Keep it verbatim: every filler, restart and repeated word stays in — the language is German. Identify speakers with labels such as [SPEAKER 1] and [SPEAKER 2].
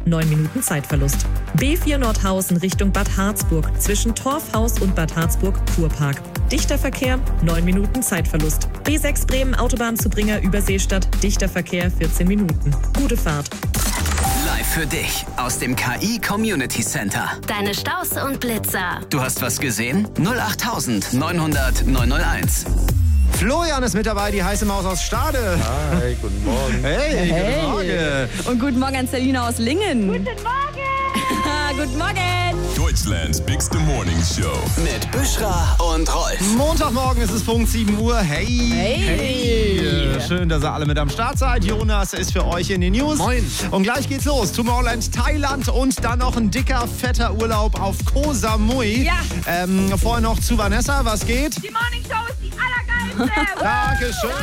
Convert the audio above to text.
[SPEAKER 1] neun Minuten Zeitverlust. B vier Nordhausen Richtung Bad Harzburg zwischen Torfhaus und Bad Harzburg Kurpark. Dichter Verkehr, neun Minuten Zeitverlust. B sechs Bremen Autobahn zu Bringer Überseestadt, dichter Verkehr vierzehn Minuten. Gute Fahrt.
[SPEAKER 2] Live für dich aus dem K I Community Center.
[SPEAKER 3] Deine Staus und Blitzer.
[SPEAKER 2] Du hast was gesehen? null acht neunhundert neunhunderteins.
[SPEAKER 4] Florian ist mit dabei, die heiße Maus aus Stade.
[SPEAKER 5] Hi, guten Morgen.
[SPEAKER 4] Hey,
[SPEAKER 6] Hey.
[SPEAKER 4] guten Morgen.
[SPEAKER 6] Und guten Morgen an Selina aus Lingen.
[SPEAKER 7] Guten Morgen!
[SPEAKER 6] Guten Morgen!
[SPEAKER 8] Deutschlands Bigste Morning Show.
[SPEAKER 2] Mit Büschra und Rolf.
[SPEAKER 4] Montagmorgen ist es Punkt sieben Uhr. Hey.
[SPEAKER 6] Hey.
[SPEAKER 4] Schön, dass ihr alle mit am Start seid. Jonas ist für euch in den News.
[SPEAKER 5] Moin.
[SPEAKER 4] Und gleich geht's los. Tomorrowland, Thailand und dann noch ein dicker, fetter Urlaub auf Koh Samui.
[SPEAKER 6] Ja.
[SPEAKER 4] Ähm, vorher noch zu Vanessa. Was geht?
[SPEAKER 7] Die Morning Show ist die allergeilste!
[SPEAKER 4] Dankeschön.